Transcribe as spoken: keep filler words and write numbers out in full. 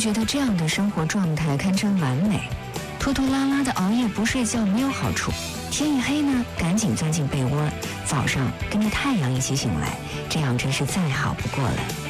觉得这样的生活状态堪称完美。拖拖拉拉的熬夜不睡觉没有好处，天一黑呢，赶紧钻进被窝，早上跟着太阳一起醒来，这样真是再好不过了。